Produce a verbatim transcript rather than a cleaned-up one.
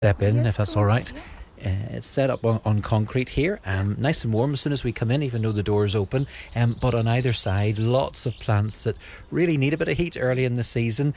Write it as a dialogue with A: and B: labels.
A: step in,
B: Yes,
A: if that's
B: go
A: all
B: ahead.
A: right.
B: Yeah.
A: Uh, it's set up on, on concrete here, um, nice and warm as soon as we come in, even though the door is open. Um, but on either side, lots of plants that really need a bit of heat early in the season.